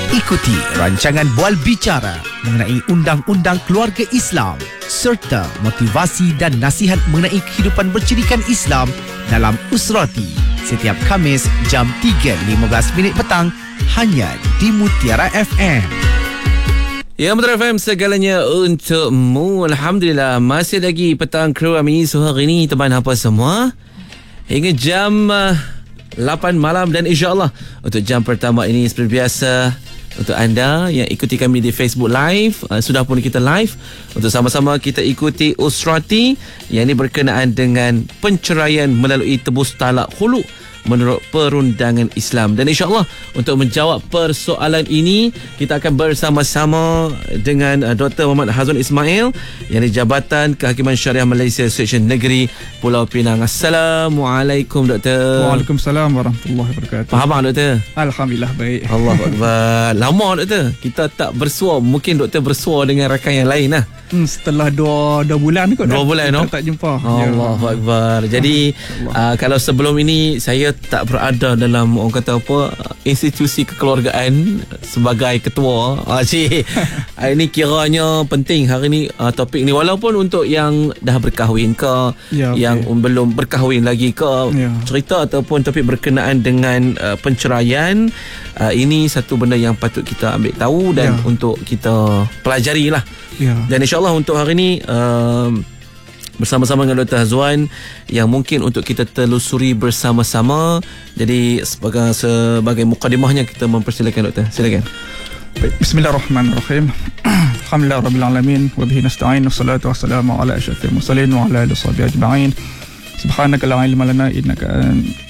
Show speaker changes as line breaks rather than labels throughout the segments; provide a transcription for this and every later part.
Ikuti rancangan Bual Bicara mengenai undang-undang keluarga Islam serta motivasi dan nasihat mengenai kehidupan bercirikan Islam dalam Usrati setiap Khamis jam 3.15 petang hanya di Mutiara FM.
Ya, Mutiara FM segalanya untukmu. Alhamdulillah, masih lagi petang kru kami hari ini teman apa semua hingga jam 8 malam, dan insyaAllah untuk jam pertama ini seperti biasa untuk anda yang ikuti kami di Facebook Live, sudah pun kita live untuk sama-sama kita ikuti Usrati yang ini berkenaan dengan penceraian melalui tebus talak khulu menurut perundangan Islam. Dan insyaAllah untuk menjawab persoalan ini kita akan bersama-sama dengan Dr. Muhammad Hazwan Ismail yang di Jabatan Kehakiman Syariah Malaysia Seksyen Negeri Pulau Pinang. Assalamualaikum Doktor.
Waalaikumsalam warahmatullahi wabarakatuh.
Faham tak Doktor?
Alhamdulillah baik.
Allahu Akbar. Lama Doktor kita tak bersua. Mungkin Doktor bersua dengan rakan yang lain lah.
Setelah 2 bulan kot.
2 bulan no?
Tak jumpa.
Allahu Akbar. Jadi kalau sebelum ini saya tak berada dalam orang kata apa institusi kekeluargaan sebagai ketua. Ini kiranya penting hari ni topik ni, walaupun untuk yang dah berkahwin ke yang belum berkahwin lagi ke, cerita ataupun topik berkenaan dengan penceraian, ini satu benda yang patut kita ambil tahu dan untuk kita pelajari lah. Dan insyaAllah untuk hari ni bersama-sama dengan Dr. Hazwan yang mungkin untuk kita telusuri bersama-sama. Jadi sebagai mukadimahnya kita mempersilakan Doktor. Silakan.
Bismillahirrahmanirrahim. Alhamdulillah rabbil alamin wa bihi nasta'in wassalatu wassalamu ala asyrafil mursalin wa ala alihi washabihi ajma'in. Subhanaka la ilma lana innaka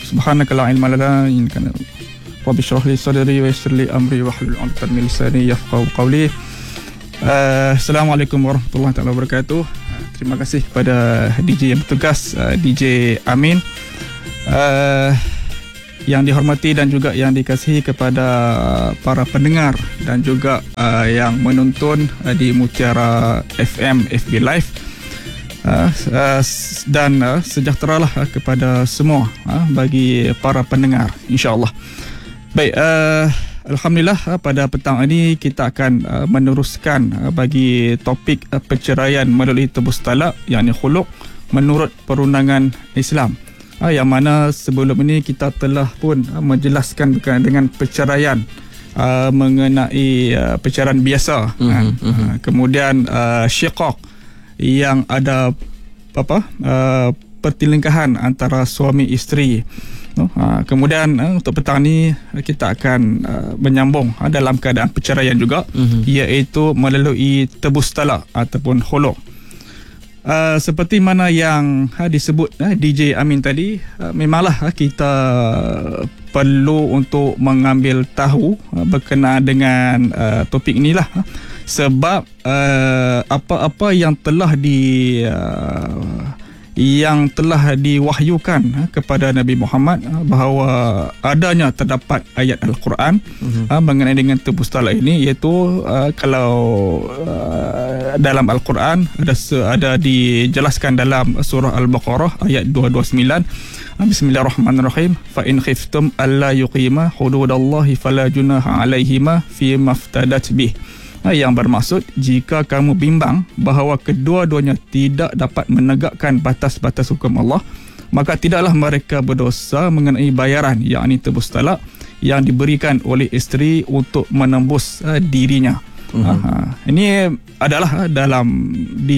rabbi shrah li sadri wa yassir li amri wahlul 'uqdatam min lisani yafqahu qawli. Assalamualaikum warahmatullahi wabarakatuh. Terima kasih kepada DJ yang bertugas, DJ Amin, yang dihormati dan juga yang dikasihi kepada para pendengar dan juga yang menonton di Mutiara FM FB Live, dan sejahteralah kepada semua bagi para pendengar insya-Allah. Baik, alhamdulillah pada petang ini kita akan meneruskan bagi topik perceraian melalui tebus talak, yakni khulu' menurut perundangan Islam, yang mana sebelum ini kita telah pun menjelaskan berkenaan dengan perceraian mengenai perceraian biasa, kemudian syiqaq yang ada pertelingkahan antara suami isteri. Kemudian untuk petang ni kita akan menyambung dalam keadaan perceraian juga, iaitu melalui tebus talak ataupun khulu'. Seperti mana yang disebut DJ Amin tadi, memanglah kita perlu untuk mengambil tahu berkenaan dengan topik inilah, sebab apa-apa yang telah diwahyukan kepada Nabi Muhammad bahawa adanya terdapat ayat Al-Quran mengenai dengan tebus talak ini, iaitu kalau dalam Al-Quran ada dijelaskan dalam surah Al-Baqarah ayat 229. Bismillahirrahmanirrahim. Fa in khiftum alla yuqima hududallahi fala junaha alaihima fi maftadat bih. Yang bermaksud, jika kamu bimbang bahawa kedua-duanya tidak dapat menegakkan batas-batas hukum Allah, maka tidaklah mereka berdosa mengenai bayaran, yakni tebus talak yang diberikan oleh isteri untuk menembus dirinya. Ini adalah dalam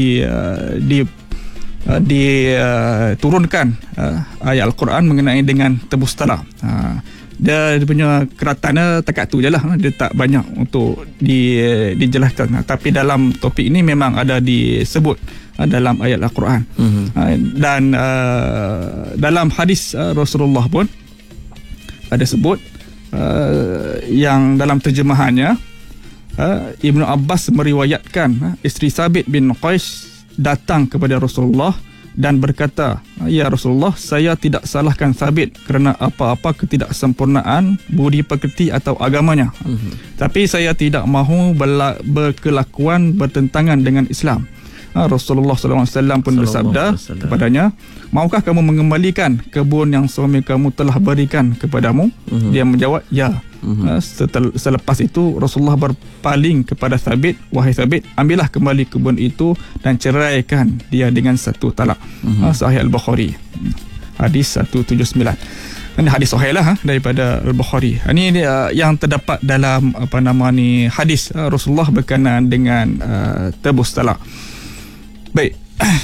diturunkan ayat Al-Quran mengenai dengan tebus talak. Dia punya kerataannya takat tu je lah, dia tak banyak untuk dijelaskan. Tapi dalam topik ini memang ada disebut dalam ayat Al-Quran. Dan dalam hadis Rasulullah pun ada sebut, yang dalam terjemahannya Ibnu Abbas meriwayatkan isteri Sabit bin Qais datang kepada Rasulullah dan berkata, "Ya Rasulullah, saya tidak salahkan Sabit kerana apa-apa ketidaksempurnaan budi pekerti atau agamanya. Tapi saya tidak mahu berkelakuan bertentangan dengan Islam. Rasulullah SAW pun bersabda kepadanya, maukah kamu mengembalikan kebun yang suami kamu telah berikan kepadamu? Dia menjawab, ya. Selepas itu Rasulullah berpaling kepada Thabit, wahai Thabit, ambillah kembali kebun itu dan ceraikan dia dengan satu talak. Sahih Al-Bukhari, hadis 179. Ini hadis sahih lah daripada Al-Bukhari. Ini yang terdapat dalam hadis Rasulullah berkenaan dengan tebus talak. Baik,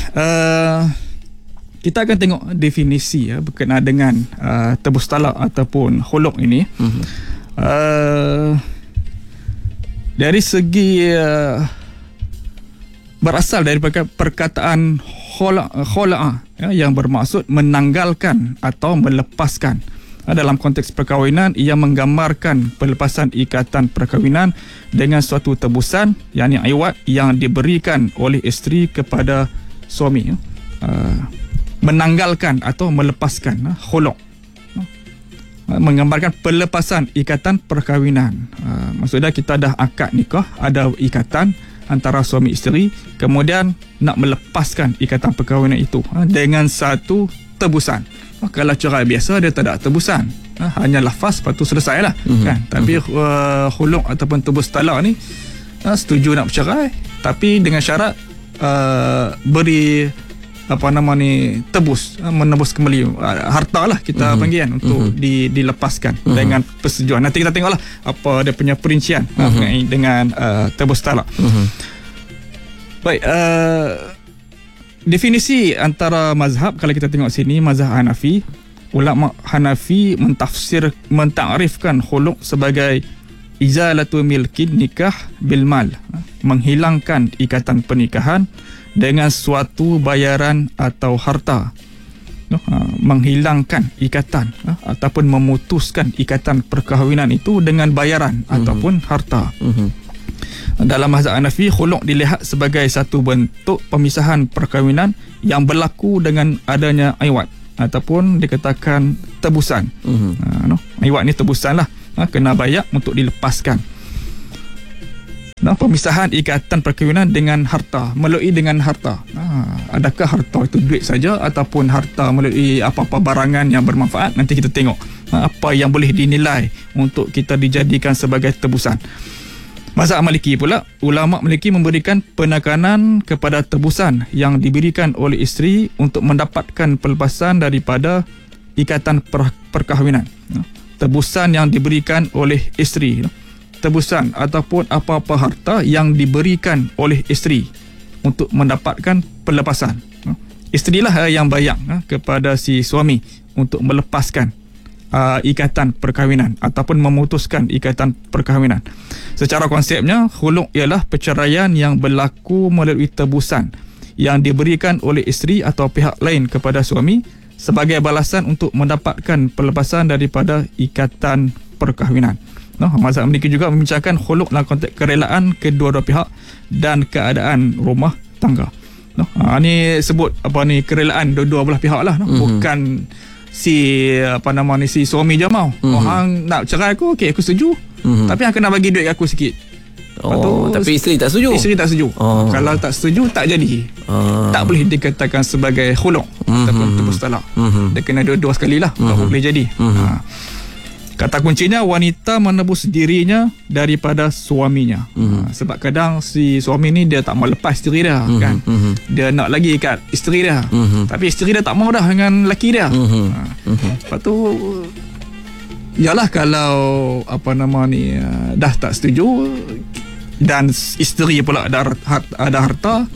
kita akan tengok definisi berkenaan dengan tebus talak ataupun khuluk ini. Dari segi berasal daripada perkataan khula'a, yang bermaksud menanggalkan atau melepaskan. Dalam konteks perkahwinan, ia menggambarkan pelepasan ikatan perkahwinan dengan suatu tebusan, yakni iwat yang diberikan oleh isteri kepada suami. Menanggalkan atau melepaskan, khuluk, menggambarkan pelepasan ikatan perkahwinan. Maksudnya kita dah akad nikah, ada ikatan antara suami isteri, kemudian nak melepaskan ikatan perkahwinan itu dengan satu tebusan. Kalau cerai biasa dia tak ada tebusan, hanya lafaz, lepas tu selesai lah, kan? Tapi khuluk ataupun tebus talak ni, setuju nak bercerai tapi dengan syarat beri tebus, menebus kembali harta lah kita panggil kan, untuk dilepaskan dengan persetujuan. Nanti kita tengoklah apa dia punya perincian mengenai dengan tebus talak. Baik, definisi antara mazhab, kalau kita tengok sini, mazhab Hanafi, ulama Hanafi mentakrifkan khuluk sebagai izalatu milkin nikah bil mal, menghilangkan ikatan pernikahan dengan suatu bayaran atau harta. Menghilangkan ikatan ataupun memutuskan ikatan perkahwinan itu dengan bayaran ataupun harta. Dalam mazhab Hanafi, khuluk dilihat sebagai satu bentuk pemisahan perkahwinan yang berlaku dengan adanya iwat ataupun dikatakan tebusan. Iwat ni tebusan lah, kena bayar untuk dilepaskan. Pemisahan ikatan perkahwinan dengan harta, melalui dengan harta. Adakah harta itu duit saja ataupun harta melalui apa-apa barangan yang bermanfaat? Nanti kita tengok apa yang boleh dinilai untuk kita dijadikan sebagai tebusan. Mazhab Maliki pula, ulama Maliki memberikan penekanan kepada tebusan yang diberikan oleh isteri untuk mendapatkan pelepasan daripada ikatan perkahwinan. Tebusan yang diberikan oleh isteri, tebusan ataupun apa-apa harta yang diberikan oleh isteri untuk mendapatkan pelepasan. Isterilah yang bayar kepada si suami untuk melepaskan ikatan perkahwinan ataupun memutuskan ikatan perkahwinan. Secara konsepnya, khuluk ialah perceraian yang berlaku melalui tebusan yang diberikan oleh isteri atau pihak lain kepada suami sebagai balasan untuk mendapatkan pelepasan daripada ikatan perkahwinan. Mazhab Maliki juga membincangkan khuluk dalam konteks kerelaan kedua-dua pihak dan keadaan rumah tangga. Ini sebut kerelaan dua-dua belah pihak lah, bukan si suami je mau. Hang nak cerai aku, okey aku setuju. Tapi hang kena bagi duit aku sikit.
Tapi isteri tak setuju.
Isteri tak setuju. Kalau tak setuju tak jadi. Tak boleh dikatakan sebagai khuluk ataupun tebus talak. Dia kena dua-dua sekali lah baru boleh jadi. Kata kuncinya, wanita menebus dirinya daripada suaminya. Sebab kadang si suami ni dia tak mau lepas isteri dia, kan? Dia nak lagi ikat isteri dia. Tapi isteri dia tak mau dah dengan lelaki dia. Lepas tu, yalah kalau dah tak setuju dan isteri pula ada harta,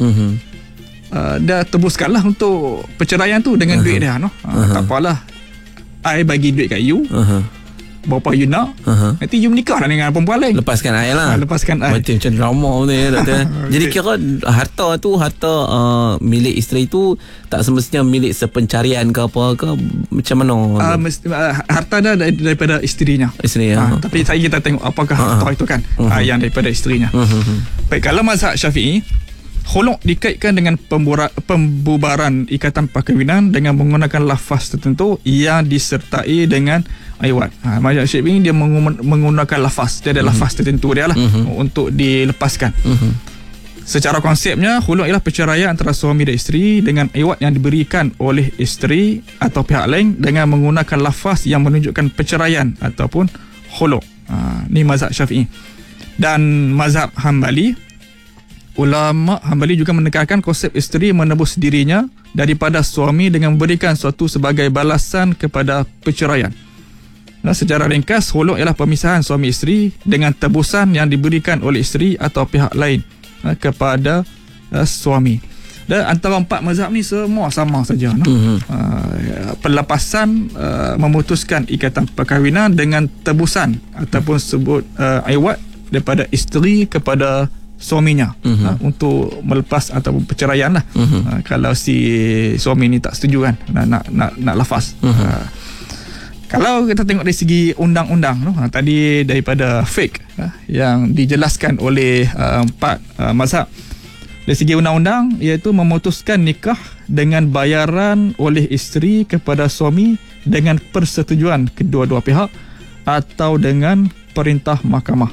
dah tebuskanlah untuk perceraian tu dengan duit dia. Tak apalah, I bagi duit kat you, berapa you nak, nanti you menikah lah dengan perempuan lain.
Lepaskan I lah.
Lepaskan I.
Macam drama tu ya, doktor. Jadi kira harta tu, milik isteri tu tak semestinya milik sepencarian ke apa ke, macam mana?
Harta dah daripada isterinya. Tapi kita tengok apakah harta itu kan, yang daripada isterinya. Baik, kalau mazhab Syafi'i, khuluk dikaitkan dengan pembubaran ikatan perkahwinan dengan menggunakan lafaz tertentu yang disertai dengan iwat. Mazhab Syafi'i dia menggunakan lafaz, dia ada lafaz tertentu dia lah untuk dilepaskan. Secara konsepnya, khuluk ialah perceraian antara suami dan isteri dengan iwat yang diberikan oleh isteri atau pihak lain dengan menggunakan lafaz yang menunjukkan perceraian ataupun khuluk. Ni mazhab Syafi'i. Dan mazhab Hambali, ulama Hambali juga menekankan konsep isteri menebus dirinya daripada suami dengan memberikan suatu sebagai balasan kepada perceraian. Secara ringkas, khuluk ialah pemisahan suami isteri dengan tebusan yang diberikan oleh isteri atau pihak lain kepada suami. Dan antara 4 mazhab ni semua sama saja. Pelepasan memutuskan ikatan perkahwinan dengan tebusan ataupun sebut iwat daripada isteri kepada suaminya untuk melepas ataupun perceraian lah. Kalau si suami ni tak setuju kan nak lafaz. Kalau kita tengok dari segi undang-undang tadi daripada fiqh yang dijelaskan oleh 4 mazhab. Dari segi undang-undang, iaitu memutuskan nikah dengan bayaran oleh isteri kepada suami dengan persetujuan kedua-dua pihak atau dengan perintah mahkamah.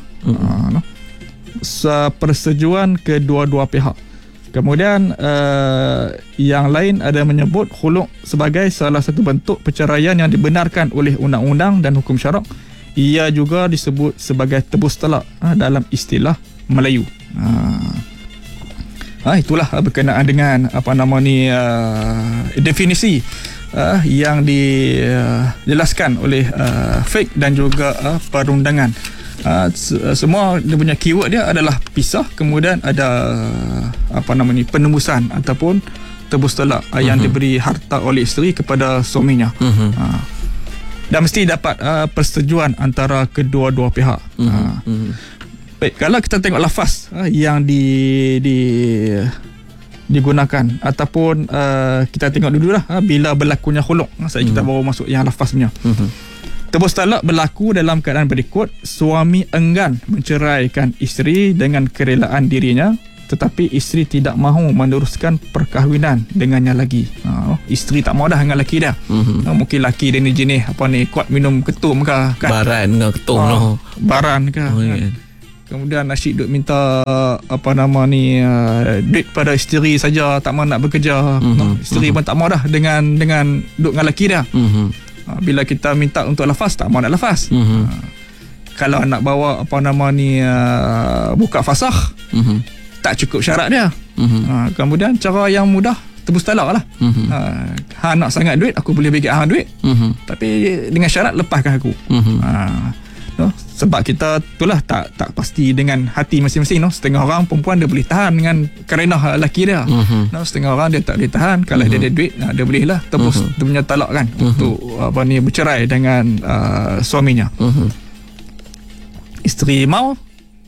Persetujuan kedua-dua pihak. Kemudian yang lain ada menyebut khuluk sebagai salah satu bentuk perceraian yang dibenarkan oleh undang-undang dan hukum syarak. Ia juga disebut sebagai tebus talak dalam istilah Melayu. Itulah berkenaan dengan definisi yang dijelaskan oleh fiqh dan juga perundangan. Semua dia punya keyword dia adalah pisah, kemudian ada penembusan ataupun tebus talak yang diberi harta oleh isteri kepada suaminya. Dan mesti dapat persetujuan antara kedua-dua pihak. Baik, kalau kita tengok lafaz yang digunakan ataupun kita tengok dululah bila berlakunya khuluk. Kita baru masuk yang lafaz punya. Tebus talak berlaku dalam keadaan berikut: suami enggan menceraikan isteri dengan kerelaan dirinya, tetapi isteri tidak mahu meneruskan perkahwinan dengannya lagi. Isteri tak mahu dah dengan lelaki dia. Mungkin lelaki dia ni jenis kuat minum ketum ke kan? Baran dengan ketum baran ke kemudian asyik duk minta duit pada isteri saja, tak mahu nak bekerja. Isteri pun tak mahu dah dengan duk dengan lelaki dia. Bila kita minta untuk lafaz, tak mahu nak lafaz. Kalau nak bawa buka fasakh, tak cukup syarat dia. Kemudian cara yang mudah, tebus talak lah. Nak sangat duit, aku boleh bagi duit, tapi dengan syarat lepaskan aku. Sebab kita itulah tak pasti dengan hati masing-masing. Setengah orang perempuan dia boleh tahan dengan karenah lelaki dia. Setengah orang dia tak boleh tahan. Kalau dia ada duit, dia boleh lah tebus dia punya talak kan, untuk bercerai dengan suaminya. Isteri mau,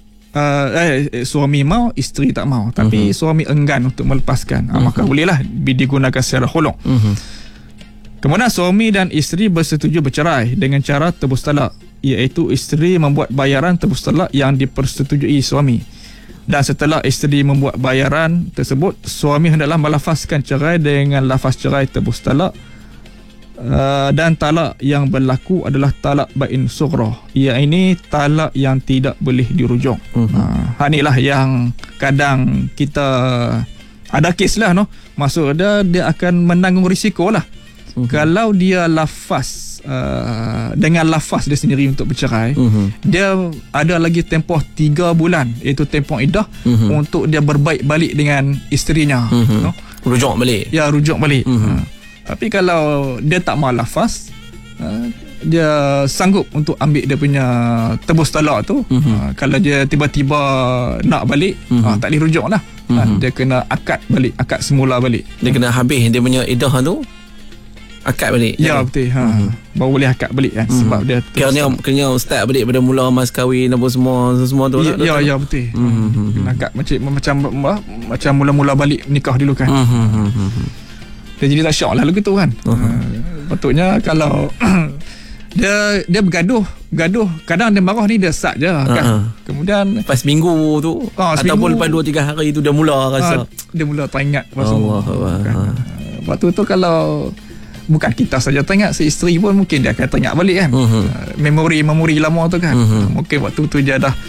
suami mau, isteri tak mau, tapi suami enggan untuk melepaskan, maka bolehlah digunakan secara khuluk. Kemudian suami dan isteri bersetuju bercerai dengan cara tebus talak, iaitu isteri membuat bayaran tebus talak yang dipersetujui suami. Dan setelah isteri membuat bayaran tersebut, suami hendaklah melafazkan cerai dengan lafaz cerai tebus talak. Dan talak yang berlaku adalah talak bain sughra. Ia ini talak yang tidak boleh dirujuk. Inilah yang kadang kita ada kes lah, maksud dia akan menanggung risiko lah. Kalau dia lafaz dengan lafaz dia sendiri untuk bercerai, dia ada lagi tempoh 3 bulan, iaitu tempoh iddah, untuk dia berbaik balik dengan isterinya.
Rujuk balik.
Ya, rujuk balik. Tapi kalau dia tak mahu lafaz, dia sanggup untuk ambil dia punya tebus talak tu. Kalau dia tiba-tiba nak balik, tak boleh rujuk lah. Dia kena akad balik, akad semula balik.
Dia kena habis dia punya iddah tu, akad balik.
Ya, betul. Baru boleh akad balik kan. Sebab dia
kena start balik pada mula mas kahwin apa semua tu.
Ya, betul. Kena akad macam mula-mula balik nikah dulu kan. Dia jadi tak syok lah lagu tu kan. Patutnya kalau dia bergaduh, kadang dia marah ni dia sat je kan. Kemudian
lepas minggu tu ataupun lepas 2-3 hari tu dia mula rasa
dia mula teringat semua kan. Waktu tu kalau bukan kita saja teringat, si isteri pun mungkin dia akan teringat balik kan. Memori lama tu kan. Mungkin waktu tu dia dah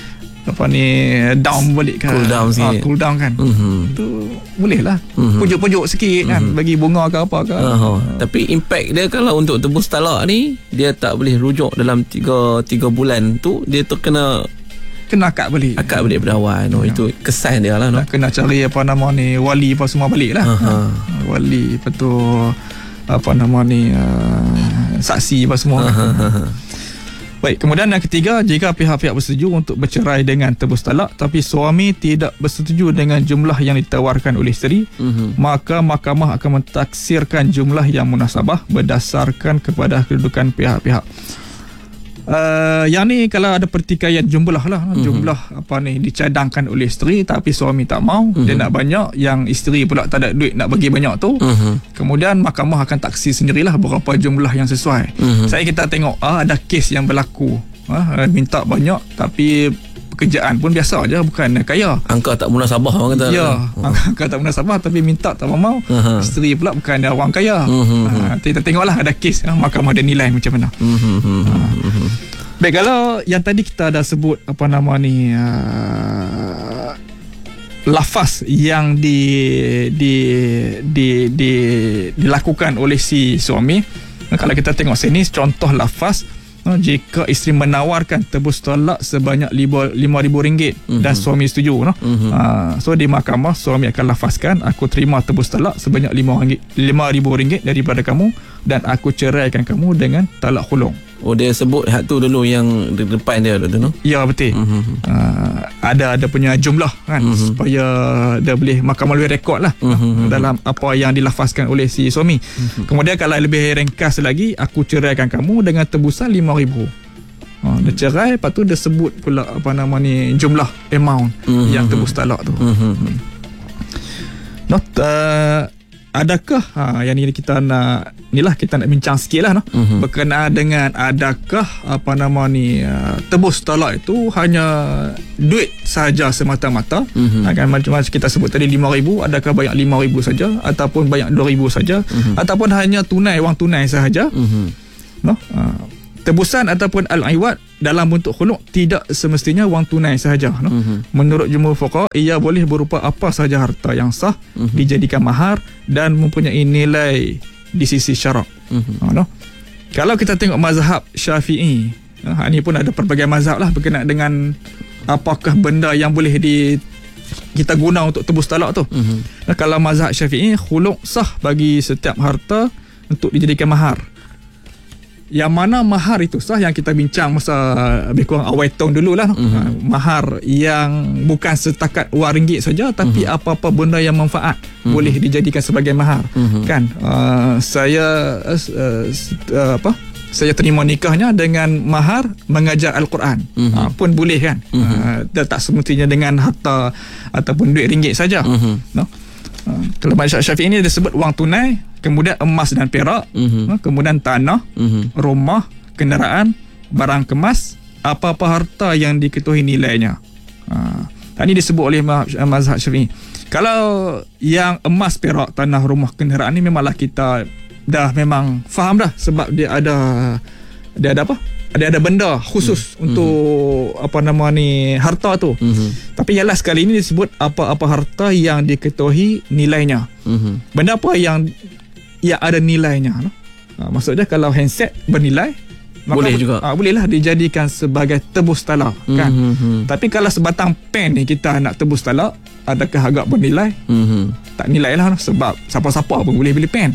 down balik kan,
Cool down sikit.
cool down kan. Tu boleh lah pujuk-pujuk sikit kan, bagi bunga ke apa ke.
Tapi impact dia kalau untuk tebus talak ni, dia tak boleh rujuk dalam 3 bulan tu, dia terkena
akad balik
pada awal. Itu kesan dia lah.
Kena cari wali apa semua balik lah. Wali, lepas tu saksi apa semua. Baik, kemudian yang ketiga, jika pihak-pihak bersetuju untuk bercerai dengan tebus talak tapi suami tidak bersetuju dengan jumlah yang ditawarkan oleh isteri, maka mahkamah akan mentaksirkan jumlah yang munasabah berdasarkan kepada kedudukan pihak-pihak. Yang ni kalau ada pertikaian jumlah lah, jumlah dicadangkan oleh isteri tapi suami tak mau, dia nak banyak, yang isteri pula tak ada duit nak bagi banyak tu, kemudian mahkamah akan taksir sendirilah berapa jumlah yang sesuai. Saya kita tengok ada kes yang berlaku, minta banyak tapi pekerjaan pun biasa aja, bukan kaya.
Angka tak munasabah orang kata.
Ya, angka tak munasabah tapi minta tak mau. Isteri pula bukan orang kaya. Kita tengoklah ada kes, mahkamah dia nilai macam mana. Baik, kalau yang tadi kita dah sebut lafaz yang dilakukan oleh si suami. Kalau kita tengok sini contoh lafaz, jika isteri menawarkan tebus talak sebanyak RM5,000 dan suami setuju, so di mahkamah suami akan lafazkan, aku terima tebus talak sebanyak RM5,000 daripada kamu dan aku ceraikan kamu dengan talak khulung.
Dia sebut hak tu dulu yang di depan dia tu, no?
Ya, betul. Ada punya jumlah kan, supaya dia boleh, mahkamah boleh rekod lah dalam apa yang dilafazkan oleh si suami. Kemudian kalau lebih ringkas lagi, aku ceraikan kamu dengan tebusan RM5,000. Dia cerai, lepas tu dia sebut pula jumlah amount yang tebus talak tu. Adakah yang ni kita nak bincang sikit lah, berkenaan dengan adakah tebus talak itu hanya duit saja semata-mata, kan macam kita sebut tadi RM5,000, adakah banyak RM5,000 saja ataupun banyak RM2,000 saja, ataupun hanya wang tunai sahaja. Tebusan ataupun al-iwad dalam bentuk khuluk tidak semestinya wang tunai sahaja. Menurut jumhur fuqaha, ia boleh berupa apa sahaja harta yang sah dijadikan mahar dan mempunyai nilai di sisi syarak. Kalau kita tengok mazhab Syafi'i, ini pun ada pelbagai mazhab lah berkenaan dengan apakah benda yang boleh kita guna untuk tebus talak tu. Kalau mazhab Syafi'i, khuluk sah bagi setiap harta untuk dijadikan mahar. Yang mana mahar itu sah, yang kita bincang masa lebih kurang awal tahun dulu lah. Mahar yang bukan setakat wang ringgit saja, tapi apa-apa benda yang manfaat boleh dijadikan sebagai mahar. Kan saya terima nikahnya dengan mahar mengajar Al-Quran, pun boleh kan. Dia tak semestinya dengan harta ataupun duit ringgit saja. Kalau mazhab Syafi'i ini disebut wang tunai, kemudian emas dan perak, kemudian tanah, rumah, kenderaan, barang kemas, apa-apa harta yang diketahui nilainya. Ini disebut oleh mazhab Syafi'i. Kalau yang emas, perak, tanah, rumah, kenderaan ni memanglah kita dah memang faham dah, sebab dia ada benda khusus untuk harta tu. Tapi ialah sekali ini disebut apa-apa harta yang diketahui nilainya. Benda apa yang ada nilainya, maksudnya kalau handset bernilai,
boleh juga.
Bolehlah dijadikan sebagai tebus talak, kan. Tapi kalau sebatang pen ni kita nak tebus talak, adakah agak bernilai? Tak nilai lah, sebab siapa-siapa pun boleh beli pen.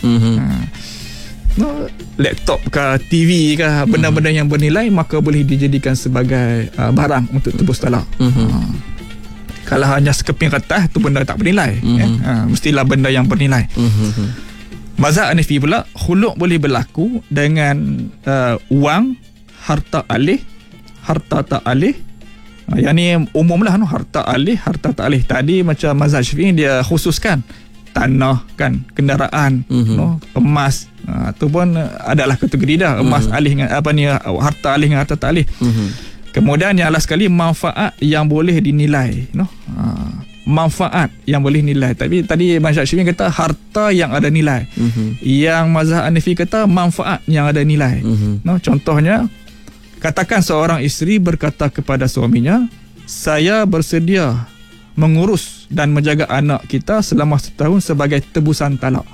Laptop ke TV ke, benda-benda yang bernilai, maka boleh dijadikan sebagai barang untuk tebus talak. Kalau hanya sekeping kertas, tu benda tak bernilai. Mestilah benda yang bernilai. Mazhab Hanafi pula, khuluk boleh berlaku dengan wang, harta alih, harta tak alih. Yang ni umum lah, harta alih, harta tak alih. Tadi macam mazhab Syafi'i dia khususkan tanah, kan, kenderaan, emas, tu pun adalah kategori dah, emas alih dengan harta alih dengan harta tak alih. Kemudian yang last sekali, manfaat yang boleh dinilai, manfaat yang boleh nilai. Tapi tadi mazhab Syafi'i kata harta yang ada nilai. Yang mazhab Hanafi kata manfaat yang ada nilai. Contohnya, katakan seorang isteri berkata kepada suaminya, saya bersedia mengurus dan menjaga anak kita selama 1 tahun sebagai tebusan talak.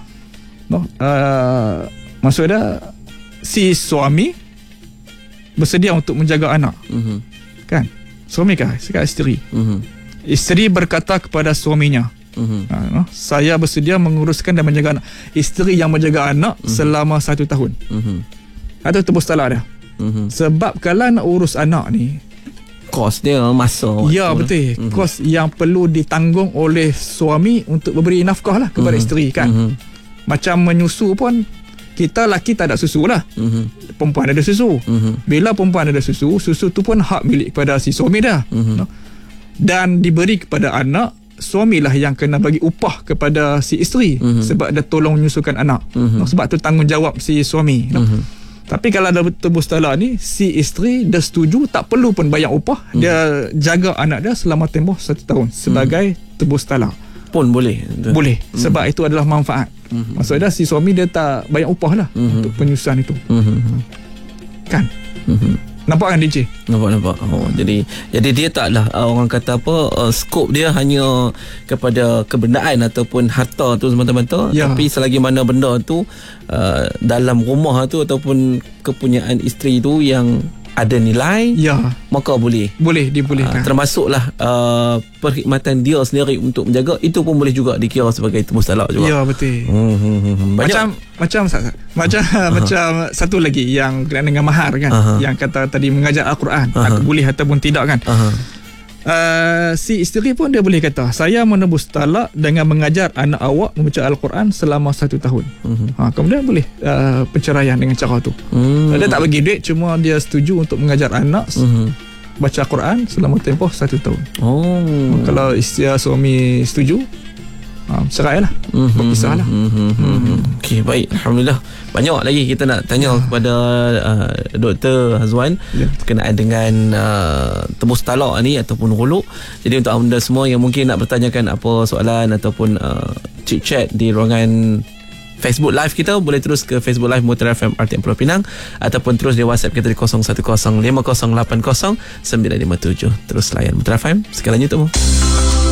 Maksudnya si suami bersedia untuk menjaga anak. Kan? Suami kah? Sekarang isteri. Isteri berkata kepada suaminya, saya bersedia menguruskan dan menjaga anak. Isteri yang menjaga anak selama 1 tahun. Atau tebus talak dia. Sebab kalau nak urus anak ni,
kos dia, masa.
Ya, betul. Kos yang perlu ditanggung oleh suami untuk memberi nafkah lah kepada isteri, kan. Macam menyusu pun, kita lelaki tak ada susu lah. Perempuan ada susu. Bila perempuan ada susu, susu tu pun hak milik kepada si suami dah. Dan diberi kepada anak, suamilah yang kena bagi upah kepada si isteri sebab dia tolong menyusukan anak. Sebab tu tanggungjawab si suami. Tapi kalau ada tebus talak ni, si isteri dah setuju, tak perlu pun bayar upah. Dia jaga anak dia selama tempoh 1 tahun sebagai tebus talak.
Pun boleh.
Boleh. Sebab itu adalah manfaat. Maksudnya si suami dia tak bayar upah lah untuk penyusuan itu. Kan? Nampak kan DJ?
Nampak. Jadi dia taklah orang kata apa, skop dia hanya kepada kebendaan ataupun harta tu semata-mata. Tapi selagi mana benda tu dalam rumah tu ataupun kepunyaan isteri tu yang ada nilai, maka boleh dibolehkan. Termasuklah perkhidmatan dia sendiri untuk menjaga, itu pun boleh juga dikira sebagai tebus talak juga.
Ya, betul. Macam satu lagi yang berkaitan dengan mahar, kan, yang kata tadi mengajar Al-Quran, boleh ataupun tidak, kan. Si isteri pun dia boleh kata, saya menebus talak dengan mengajar anak awak membaca Al-Quran selama 1 tahun. Kemudian boleh perceraian dengan cara tu. Dia tak bagi duit, cuma dia setuju untuk mengajar anak baca Al-Quran selama tempoh 1 tahun. Kalau isteri suami setuju, cerai lah, berpisah lah.
Okey, baik, Alhamdulillah. Banyak lagi kita nak tanya kepada Dr. Hazwan berkenaan dengan tebus talak ni ataupun huluk. Jadi untuk anda semua yang mungkin nak bertanyakan apa soalan ataupun chit-chat di ruangan Facebook Live kita, boleh terus ke Facebook Live Mutiara FM RTM Pulau Pinang ataupun terus di WhatsApp kita di 0105080957. Terus layan Mutiara FM. Segalanya untukmu.